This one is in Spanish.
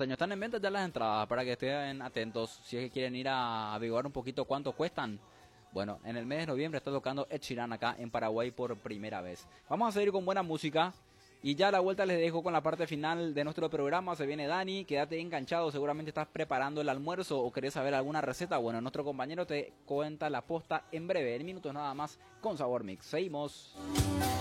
Porteño. Están en venta ya las entradas para que estén atentos. Si es que quieren ir a averiguar un poquito cuánto cuestan. Bueno, en el mes de noviembre está tocando Ed Sheeran acá en Paraguay por primera vez. Vamos a seguir con buena música. Y ya a la vuelta les dejo con la parte final de nuestro programa. Se viene Dani, quédate enganchado. Seguramente estás preparando el almuerzo o querés saber alguna receta. Bueno, nuestro compañero te cuenta la posta en breve, en minutos nada más, con Sabor Mix. Seguimos.